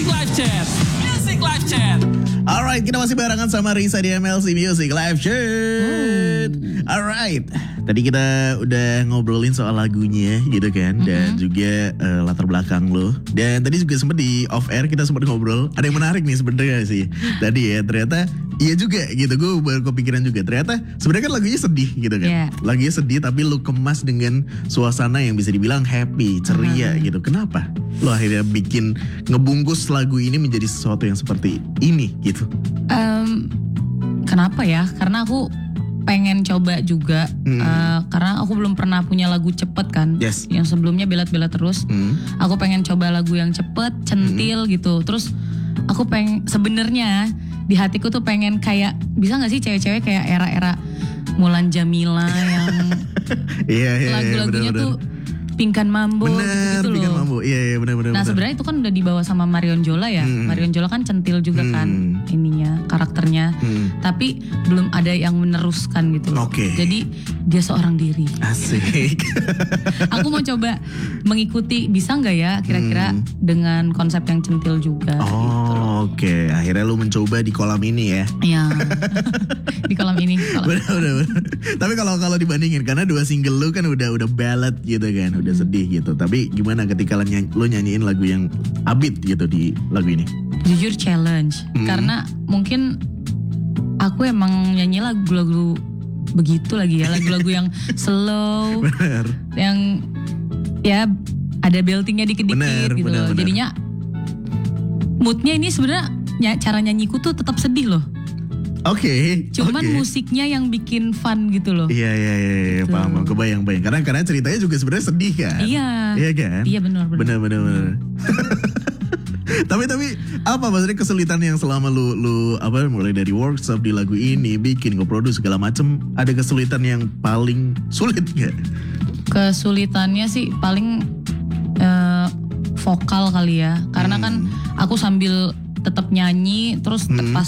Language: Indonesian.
Music Live Chat. Music Live Chat. Alright, kita masih barengan sama Risa di MLC Music Live Chat. Alright, tadi kita udah ngobrolin soal lagunya gitu kan, dan juga latar belakang lo. Dan tadi juga sempat di off air kita sempat ngobrol. Ada yang menarik nih sebenarnya sih. Tadi ya ternyata iya juga gitu. Gue baru kepikiran juga. Ternyata sebenarnya kan lagunya sedih gitu kan. Yeah. Lagunya sedih tapi lo kemas dengan suasana yang bisa dibilang happy, ceria gitu. Kenapa? Lo akhirnya bikin ngebungkus lagu ini menjadi sesuatu yang seperti ini gitu. Kenapa ya? Karena aku pengen coba juga. Karena aku belum pernah punya lagu cepet kan. Yes. Yang sebelumnya belat-belat terus. Aku pengen coba lagu yang cepet, centil gitu. Terus aku sebenarnya di hatiku tuh pengen kayak, bisa gak sih cewek-cewek kayak era-era Mulan Jamila yang Iya, lagu-lagunya tuh Pingkan Mambo gitu loh. Pingkan Mambo. Iya, benar. Nah sebenarnya itu kan udah dibawa sama Marion Jola ya. Marion Jola kan centil juga kan ininya, karakternya. Tapi belum ada yang meneruskan gitu loh. Oke. Jadi dia seorang diri. Asik. Aku mau coba mengikuti, bisa nggak ya kira-kira dengan konsep yang centil juga. Oh, oke. Akhirnya lu mencoba di kolam ini ya. Iya. Di kolam ini. Benar. Tapi kalau dibandingin, karena dua single lu kan udah ballad gitu kan, udah sedih gitu. Tapi gimana ketika lu nyanyiin lagu yang upbeat gitu di lagu ini? Jujur challenge. Karena mungkin aku emang nyanyi lagu-lagu begitu lagi ya, lagu-lagu yang slow, Benar. yang ya ada beltingnya dikit-dikit gitu. Benar. Jadinya moodnya ini sebenarnya cara nyanyiku tuh tetap sedih loh. Oke. Cuman musiknya yang bikin fun gitu loh. Iya, paham. Kebayang. Karena ceritanya juga sebenarnya sedih kan? Iya. Iya kan? Iya benar. Benar. tapi apa maksudnya kesulitan yang selama lu mulai dari workshop di lagu ini, bikin, nge-produce segala macem, ada kesulitan yang paling sulit gak? Kesulitannya sih paling vokal kali ya. Karena kan aku sambil tetap nyanyi terus pas